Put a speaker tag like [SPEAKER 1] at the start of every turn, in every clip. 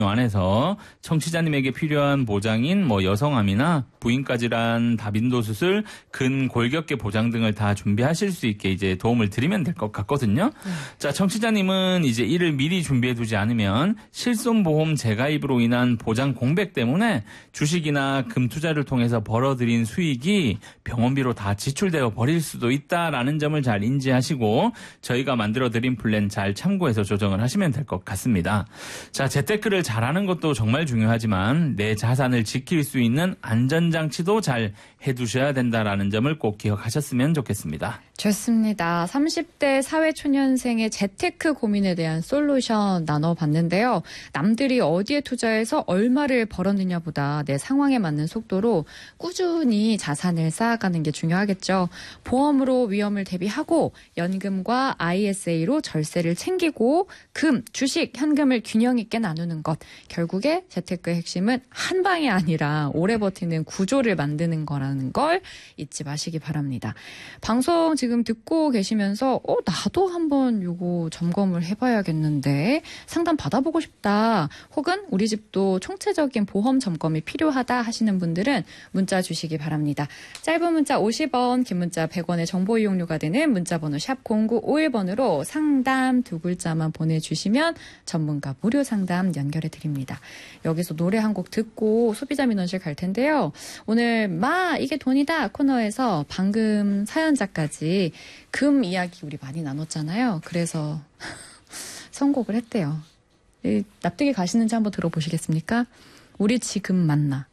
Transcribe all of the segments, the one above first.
[SPEAKER 1] 안에서 청취자님에게 필요한 보장인 여성암이나 부인과질환, 다빈도 수술, 근골격계 보장 등을 다 준비하실 수 있게 이제 도움을 드리면 될 것 같거든요. 자, 청취자님은 이제 이를 미리 준비해 두지 않으면 실손보험 재가입으로 인한 보장 공백 때문에 주식이나 금 투자를 통해서 벌어들인 수익이 병원비로 다 지출되어 버릴 수도 있다라는 점을 잘 인지하시고 저희가 만들어드린 플랜 잘 참고해서 조정을 하시면 될 것 같습니다. 자, 재테크를 잘하는 것도 정말 중요하지만 내 자산을 지킬 수 있는 안전장치도 잘 해두셔야 된다라는 점을 꼭 기억하셨으면 좋겠습니다.
[SPEAKER 2] 좋습니다. 30대 사회초년생의 재테크 고민에 대한 솔루션 나눠봤는데요. 남들이 어디에 투자해서 얼마를 벌었느냐보다 내 상황에 맞는 속도로 꾸준히 자산을 쌓아가는 게 중요하겠죠. 보험으로 위험을 대비하고 연금과 ISA로 절세를 챙기고 금, 주식, 현금을 균형 있게 나누는 것. 결국에 재테크의 핵심은 한 방이 아니라 오래 버티는 구조를 만드는 거라는 걸 잊지 마시기 바랍니다. 방송 지금 듣고 계시면서 나도 한번 요거 점검을 해봐야겠는데 상담 받아보고 싶다. 혹은 우리 집도 총체적인 보험 점검이 필요하다 하시는 분들은 문자 주시기 바랍니다. 짧은 문자 50원, 긴 문자 100원의 정보 이용료가 되는 문자번호 샵 0951번으로 상담 두 글자만 보내주시면 전문가 무료 상담 연결해 드립니다. 여기서 노래 한 곡 듣고 소비자 민원실 갈 텐데요. 오늘 이게 돈이다 코너에서 방금 사연자까지 금 이야기 우리 많이 나눴잖아요. 그래서 선곡을 했대요. 납득이 가시는지 한번 들어보시겠습니까? 우리 지금 만나.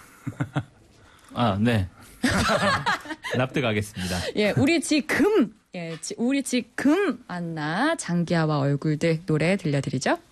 [SPEAKER 1] 네. 납득하겠습니다.
[SPEAKER 2] 예, 우리 지금 만나 장기하와 얼굴들 노래 들려드리죠.